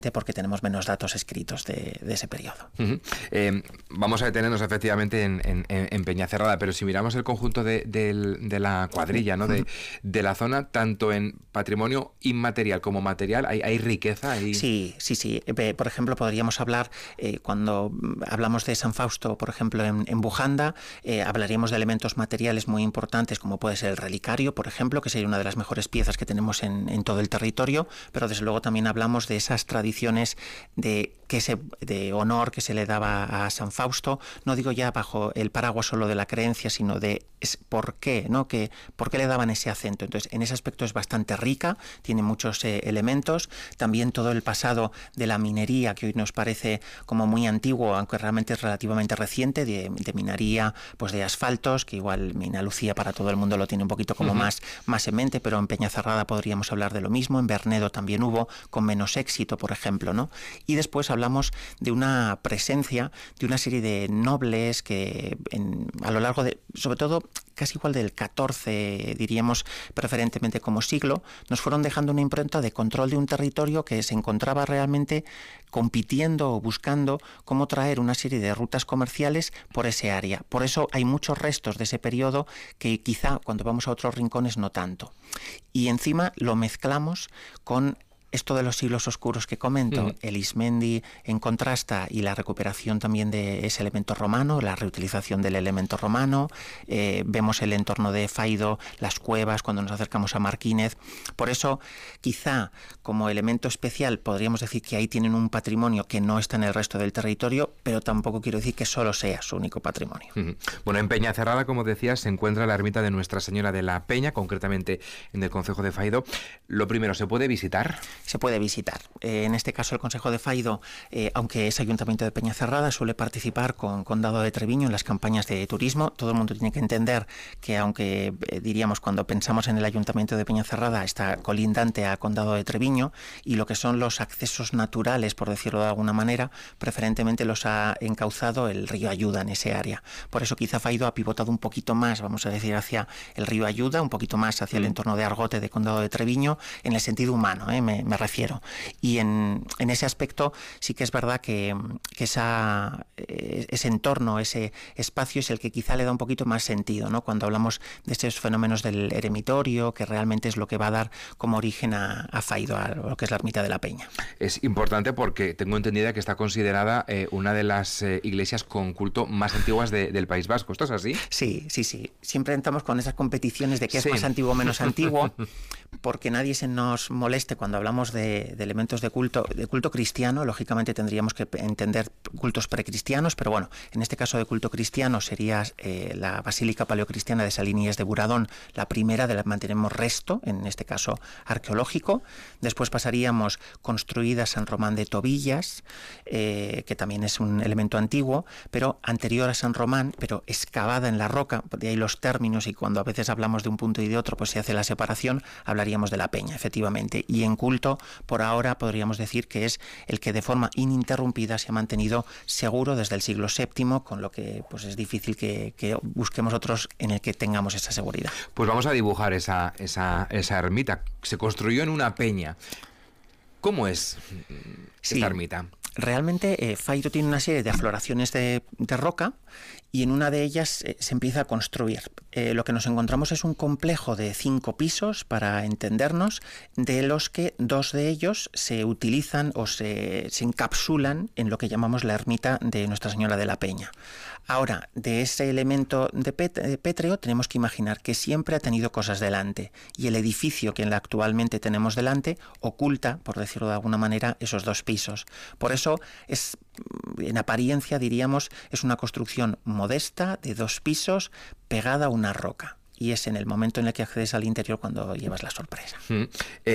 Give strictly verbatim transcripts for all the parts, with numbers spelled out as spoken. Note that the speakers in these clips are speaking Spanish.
porque tenemos menos datos escritos de, de ese periodo. Uh-huh. Eh, vamos a detenernos efectivamente en, en, en Peñacerrada, pero si miramos el conjunto de, de, de la cuadrilla, ¿no? de, de la zona, tanto en patrimonio inmaterial como material, ¿hay, hay riqueza? Hay... Sí, sí, sí. Eh, por ejemplo, podríamos hablar, eh, cuando hablamos de San Fausto, por ejemplo, en, en Bujanda, eh, hablaríamos de elementos materiales muy importantes, como puede ser el relicario, por ejemplo, que sería una de las mejores piezas que tenemos en, en todo el territorio, pero desde luego también hablamos de esas tradiciones de, que se, de honor que se le daba a San Fausto, no digo ya bajo el paraguas solo de la creencia, sino de es, por qué, ¿no? Que, por qué le daban ese acento. Entonces, en ese aspecto es bastante rica, tiene muchos eh, elementos, también todo el pasado de la minería, que hoy nos parece como muy antiguo, aunque realmente es relativamente reciente, de, de minería pues de asfaltos, que igual Mina Lucía para todo el mundo lo tiene un poquito como uh-huh. más, más en mente, pero en Peñacerrada podríamos hablar de lo mismo, en Bernedo también hubo, con menos éxito, por ejemplo. ejemplo, ¿no? Y después hablamos de una presencia de una serie de nobles que en, a lo largo de, sobre todo casi igual del catorce, diríamos preferentemente como siglo, nos fueron dejando una impronta de control de un territorio que se encontraba realmente compitiendo o buscando cómo traer una serie de rutas comerciales por ese área. Por eso hay muchos restos de ese periodo que quizá cuando vamos a otros rincones no tanto. Y encima lo mezclamos con esto de los siglos oscuros que comento, uh-huh. el Ismendi en contrasta y la recuperación también de ese elemento romano, la reutilización del elemento romano, eh, vemos el entorno de Faido, las cuevas, cuando nos acercamos a Marquínez. Por eso, quizá como elemento especial podríamos decir que ahí tienen un patrimonio que no está en el resto del territorio, pero tampoco quiero decir que solo sea su único patrimonio. Uh-huh. Bueno, en Peñacerrada, como decías, se encuentra la ermita de Nuestra Señora de la Peña, concretamente en el concejo de Faido. Lo primero, ¿se puede visitar? Se puede visitar. Eh, en este caso el Concejo de Faido, eh, aunque es Ayuntamiento de Peñacerrada, suele participar con Condado de Treviño en las campañas de turismo. Todo el mundo tiene que entender que aunque eh, diríamos cuando pensamos en el Ayuntamiento de Peñacerrada está colindante a Condado de Treviño y lo que son los accesos naturales, por decirlo de alguna manera, preferentemente los ha encauzado el río Ayuda en ese área. Por eso quizá Faido ha pivotado un poquito más, vamos a decir, hacia el río Ayuda, un poquito más hacia el entorno de Argote de Condado de Treviño, en el sentido humano, eh, me, me refiero. Y en, en ese aspecto sí que es verdad que, que esa, ese entorno, ese espacio es el que quizá le da un poquito más sentido, ¿no? Cuando hablamos de esos fenómenos del eremitorio, que realmente es lo que va a dar como origen a, a Faido, a lo que es la ermita de la Peña. Es importante porque tengo entendida que está considerada eh, una de las eh, iglesias con culto más antiguas de, del País Vasco. ¿Esto es así? Sí, sí, sí. Siempre entramos con esas competiciones de qué sí. es más antiguo o menos antiguo, porque nadie se nos moleste cuando hablamos de, de elementos de culto, de culto cristiano. Lógicamente tendríamos que entender cultos precristianos, pero bueno, en este caso de culto cristiano sería eh, la Basílica Paleocristiana de Salinies de Buradón, la primera de la que mantenemos resto, en este caso arqueológico. Después pasaríamos construida San Román de Tobillas, eh, que también es un elemento antiguo, pero anterior a San Román, pero excavada en la roca, de ahí los términos, y cuando a veces hablamos de un punto y de otro, pues se hace la separación, hablaríamos de la Peña, efectivamente. Y en culto, por ahora podríamos decir que es el que de forma ininterrumpida se ha mantenido seguro desde el siglo séptimo, con lo que pues es difícil que, que busquemos otros en el que tengamos esa seguridad. Pues vamos a dibujar esa, esa, esa ermita. Se construyó en una peña. ¿Cómo es esta sí. ermita? Realmente eh, Faido tiene una serie de afloraciones de, de roca y en una de ellas eh, se empieza a construir. Eh, lo que nos encontramos es un complejo de cinco pisos, para entendernos, de los que dos de ellos se utilizan o se, se encapsulan en lo que llamamos la ermita de Nuestra Señora de la Peña. Ahora, de ese elemento de, pet, de pétreo tenemos que imaginar que siempre ha tenido cosas delante, y el edificio que actualmente tenemos delante oculta, por decirlo de alguna manera, esos dos pisos. Por eso es, en apariencia diríamos, es una construcción modesta de dos pisos pegada a una roca. Y es en el momento en el que accedes al interior cuando llevas la sorpresa. Mm.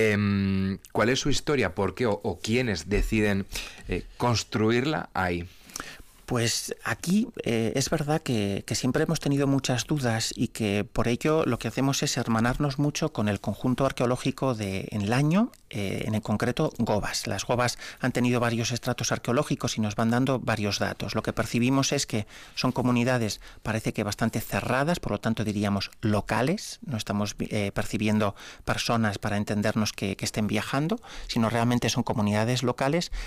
Eh, ¿Cuál es su historia? ¿Por qué o, o quiénes deciden eh, construirla ahí? Pues aquí eh, es verdad que, que siempre hemos tenido muchas dudas y que por ello lo que hacemos es hermanarnos mucho con el conjunto arqueológico de en Laño, eh, en el concreto Gobas. Las Gobas han tenido varios estratos arqueológicos y nos van dando varios datos. Lo que percibimos es que son comunidades, parece que bastante cerradas, por lo tanto diríamos locales, no estamos eh, percibiendo personas para entendernos que, que estén viajando, sino realmente son comunidades locales